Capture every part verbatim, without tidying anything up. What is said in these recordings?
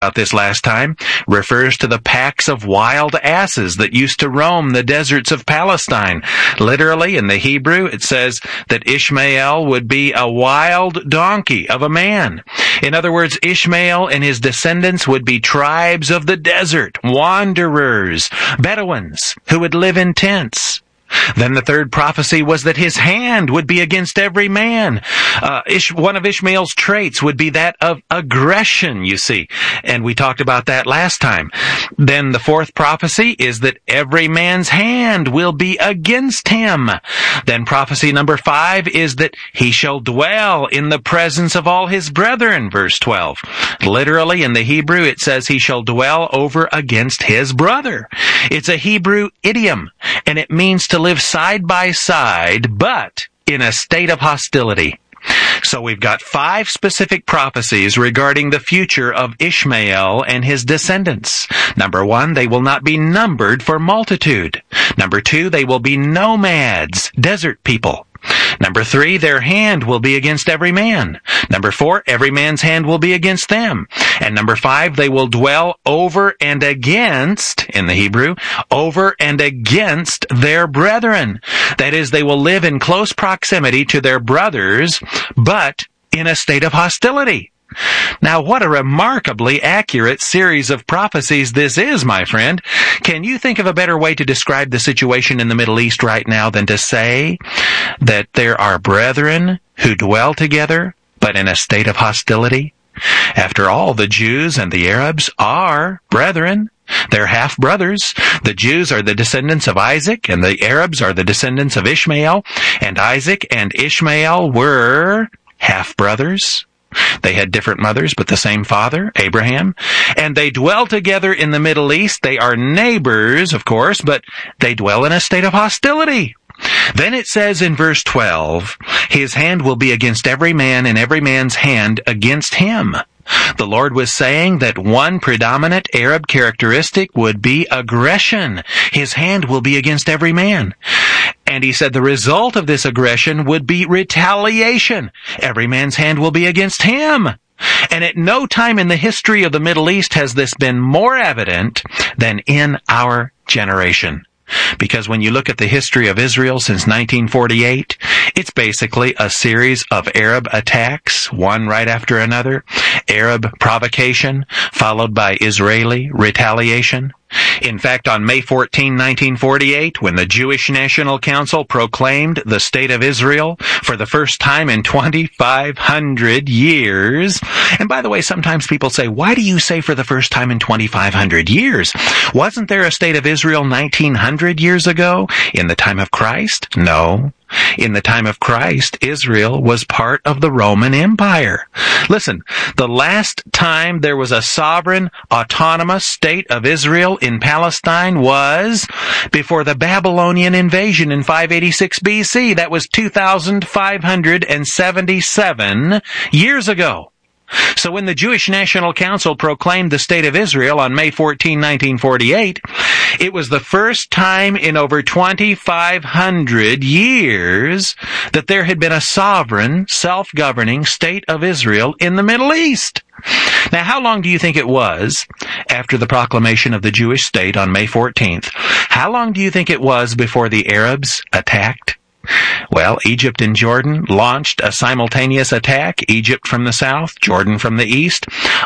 about this last time, refers to the packs of wild asses that used to roam the deserts of Palestine. Literally, in the Hebrew, it says that Ishmael would be a wild donkey of a man. In other words, Ishmael and his descendants would be tribes of the desert, wanderers, Bedouins, who would live in tents. Then the third prophecy was that his hand would be against every man. Uh, Ish, one of Ishmael's traits would be that of aggression, you see. And we talked about that last time. Then the fourth prophecy is that every man's hand will be against him. Then prophecy number five is that he shall dwell in the presence of all his brethren, verse twelve. Literally, in the Hebrew, it says he shall dwell over against his brother. It's a Hebrew idiom, and it means to live side by side, but in a state of hostility. So we've got five specific prophecies regarding the future of Ishmael and his descendants. Number one, they will not be numbered for multitude. Number two, they will be nomads, desert people. Number three, their hand will be against every man. Number four, every man's hand will be against them. And number five, they will dwell over and against, in the Hebrew, over and against their brethren. That is, they will live in close proximity to their brothers, but in a state of hostility. Now, what a remarkably accurate series of prophecies this is, my friend. Can you think of a better way to describe the situation in the Middle East right now than to say that there are brethren who dwell together, but in a state of hostility? After all, the Jews and the Arabs are brethren. They're half-brothers. The Jews are the descendants of Isaac, and the Arabs are the descendants of Ishmael. And Isaac and Ishmael were half-brothers. They had different mothers, but the same father, Abraham. And they dwell together in the Middle East. They are neighbors, of course, but they dwell in a state of hostility. Then it says in verse twelve, his hand will be against every man, and every man's hand against him. The Lord was saying that one predominant Arab characteristic would be aggression. His hand will be against every man. And he said the result of this aggression would be retaliation. Every man's hand will be against him. And at no time in the history of the Middle East has this been more evident than in our generation. Because when you look at the history of Israel since nineteen forty-eight, it's basically a series of Arab attacks, one right after another, Arab provocation, followed by Israeli retaliation. In fact, on May fourteenth, nineteen forty-eight, when the Jewish National Council proclaimed the State of Israel for the first time in twenty-five hundred years, and by the way, sometimes people say, why do you say for the first time in twenty-five hundred years? Wasn't there a State of Israel nineteen hundred years ago, in the time of Christ? No. In the time of Christ, Israel was part of the Roman Empire. Listen, the last time there was a sovereign, autonomous state of Israel in Palestine was before the Babylonian invasion in five eighty-six B C. That was two thousand five hundred seventy-seven years ago. So when the Jewish National Council proclaimed the State of Israel on May fourteenth, nineteen forty-eight, it was the first time in over twenty-five hundred years that there had been a sovereign, self-governing State of Israel in the Middle East. Now, how long do you think it was after the proclamation of the Jewish state on May fourteenth? How long do you think it was before the Arabs attacked? Well, Egypt and Jordan launched a simultaneous attack, Egypt from the south, Jordan from the east,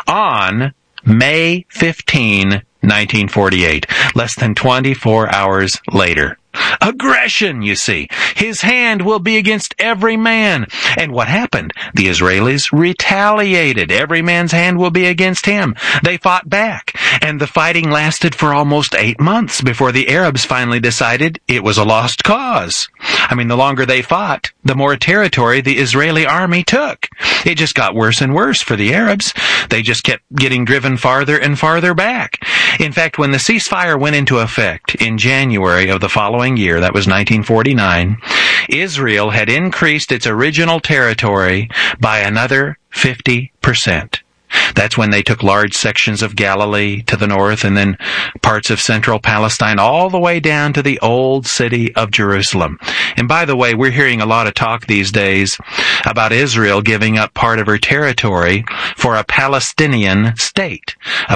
on May fifteenth, nineteen forty-eight, less than twenty-four hours later. Aggression, you see. His hand will be against every man. And what happened? The Israelis retaliated. Every man's hand will be against him. They fought back. And the fighting lasted for almost eight months before the Arabs finally decided it was a lost cause. I mean, the longer they fought, the more territory the Israeli army took. It just got worse and worse for the Arabs. They just kept getting driven farther and farther back. In fact, when the ceasefire went into effect in January of the following year, that was nineteen forty-nine, Israel had increased its original territory by another fifty percent. That's when they took large sections of Galilee to the north and then parts of central Palestine all the way down to the old city of Jerusalem. And by the way, we're hearing a lot of talk these days about Israel giving up part of her territory for a Palestinian state. A